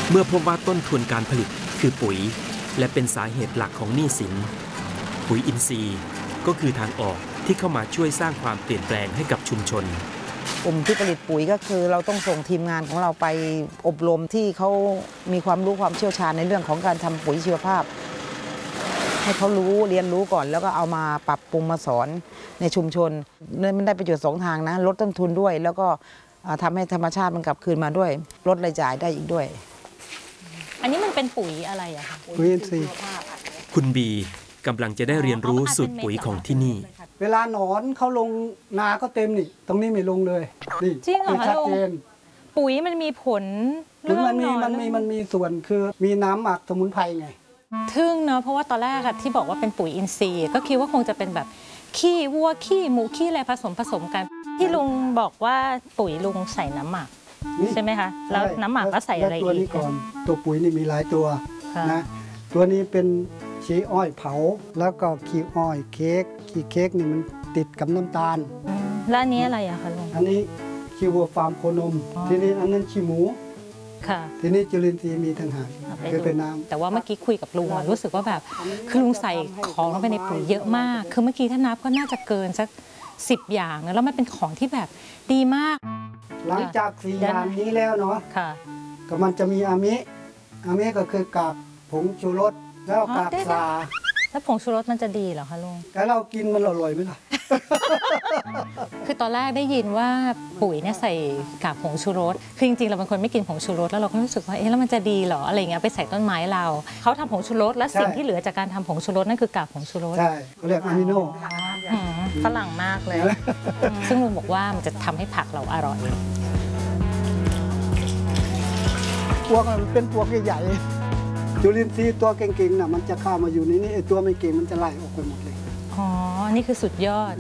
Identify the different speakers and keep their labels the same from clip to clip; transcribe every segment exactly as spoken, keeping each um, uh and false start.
Speaker 1: เมื่อพบว่าต้นทุนการผลิตคือปุ๋ยและเป็นสาเหตุหลักของหนี้สินปุ๋ยอินทรีย์ก็คือทางออกที่เข้ามาช่วยสร้างความเปลี่ยนแปลงให้กับชุมชน
Speaker 2: กลุ่มที่ผลิตปุ๋ยก็คือเราต้องส่งทีมงานของเราไปอบรมที่เขามีความรู้ความเชี่ยวชาญในเรื่องของการทำปุ๋ยชีวภาพให้เขารู้เรียนรู้ก่อนแล้วก็เอามาปรับปรุงมาสอนในชุมชนมันได้ประโยชน์สองทางนะลดต้นทุนด้วยแล้วก็ทำให้ธรรมชาติมันกลับคืนมาด้วยลดรายจ่ายได้อีกด้วย
Speaker 3: อันนี้มันเป็นปุ๋ยอะไรอะคะ
Speaker 4: ปุ๋ยอินทรีย์
Speaker 1: คุณบีกำลังจะได้เรียนรู้สูตรปุ๋ยของที่นี่
Speaker 4: เวลาหนอนเขาลงนาก็เต็มนี่ตรงนี้ไม่ลงเลยนี่
Speaker 3: จริงเหรอคะลุงปุ๋ยมันมีผล
Speaker 4: เรื่องมันมีมันมีมันมีส่วนคือมีน้ำหมักสมุนไพรไง
Speaker 3: ทึ่งเนาะเพราะว่าตอนแรกที่บอกว่าเป็นปุ๋ยอินทรีย์ก็คิดว่าคงจะเป็นแบบขี้วัวขี้หมูขี้อะไรผสมผสมกันที่ลุงบอกว่าปุ๋ยลุงใส่น้ำหมักใช่ไหมคะแล้วน้ำหมักก็ใส่อะไรอีก
Speaker 4: ตัวนี้ก่อนตัวปุ๋ยนี่มีหลายตัวนะตัวนี้เป็นขี้อ้อยเผาแล้วก็ขี้อ้อยเค้กขี้เค้กนี่มันติดกับน้ำตาล
Speaker 3: แล้วอันนี้อะไรอะคะลุง
Speaker 4: อันนี้ขี้วัวฟาร์มโคนมทีนี้อันนั้นขี้หมู
Speaker 3: ค่ะ
Speaker 4: ทีนี้จุลินทรีย์มีต่างหากคือเป็นน้ำ
Speaker 3: แต่ว่าเมื่อกี้คุยกับลุงรู้สึกว่าแบบคือลุงใส่ของลงไปในปุ๋ยเยอะมากคือเมื่อกี้ถ้านับก็น่าจะเกินสักสิบอย่างนะแล้วมันเป็นของที่แบบดีมาก
Speaker 4: หลังจากสี่อย่างนี้แล้วเนาะ
Speaker 3: ค่ะ
Speaker 4: ก็มันจะมีอามิอามิก็คือกากผงชูรสแล้วกากซา
Speaker 3: แล้วผงชูรสมันจะดีเหรอคะลุง
Speaker 4: แต่เรากินมันอร่อยไหมล่ะ
Speaker 3: คือตอนแรกได้ยินว่าปุ๋ยเนี่ยใส่กากผงชูรสคือจริงๆเราเป็นคนไม่กินผงชูรสแล้วเราก็รู้สึกว่าเอ๊ะแล้วมันจะดีเหรออะไรเงี้ยไปใส่ต้นไม้เราเขาทำผงชูรสและสิ่งที่เหลือจากการทำผงชูรสนั่นคือกากผงชูรส
Speaker 4: ใช่เขาเรียกอะมิโน
Speaker 3: ฝรั่งมากเลยซึ่งลุงบอกว่ามันจะทำให้ผักเราอร่อย
Speaker 4: พวกมันเป็นพวกใหญ่ๆจุลินทรีย์ตัวเก่งๆน่ะมันจะเข้ามาอยู่ในนี้ไอ้ตัวไม่เก่งมันจะไล่ออกไปหมดเลย
Speaker 3: อ๋อนี่คือสุดยอด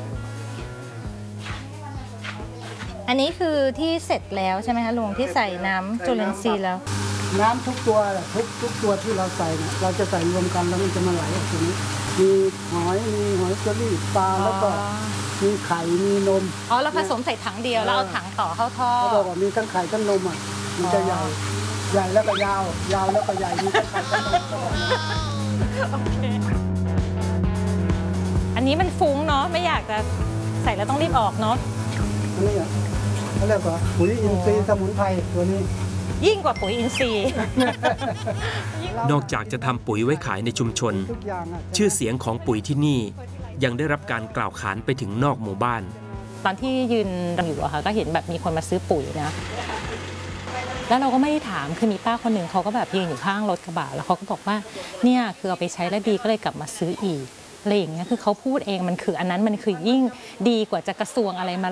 Speaker 3: อันนี้คือที่เสร็จแล้วใช่ไหมคะลุงที่ใส่น้ำจุลินทรีย์แล้ว
Speaker 4: น้ำทุกตัวทุกทุกตัวที่เราใส่เนี่ยเราจะใส่รวมกันแล้วมันจะมาไหลออกตรงนี้มีหอยมีหอยเชอรี่ปลาแล้วก็มีไข่มีนม
Speaker 3: อ๋อเราผสมใส่ถังเดียวแล้วเอาถังต่อเข้าท่อ
Speaker 4: เขาบอกว่ามีทั้งไข่ทั้งนมอ่ะมันจะใหญ่ใหญ่แล้วก็ยาวยาวแล้วก็ใหญ่มีทั้งไข่ทั้งนม
Speaker 3: โอเคอันนี้มันฟุ้งเนาะไม่อยากจะใส่แล้วต้องรีบออกเนาะ
Speaker 4: อันนี้อ่ะเขาเรียกว่าปุ๋ยอินทรีย์สมุนไพรตัวนี้
Speaker 3: ยิ่งกว่าปุ๋ยอินทรีย์
Speaker 1: นอกจากจะทำปุ๋ยไว้ขายในชุมชนชื่อเสียงของปุ๋ยที่นี่ยังได้รับการกล่าวขานไปถึงนอกหมู่บ้าน
Speaker 3: ตอนที่ยืนอยู่อะค่ะก็เห็นแบบมีคนมาซื้อปุ๋ยนะแล้วเราก็ไม่ได้ถามคือมีป้าคนหนึ่งเขาก็แบบยืนอยู่ข้างรถกระบะแล้วเขาก็บอกว่าเนี่ยคือเอาไปใช้แล้วดีก็เลยกลับมาซื้ออีกอะไรอย่างเงี้ยคือเขาพูดเองมันคืออันนั้นมันคือยิ่งดีกว่าจะกระทรวงอะไรมา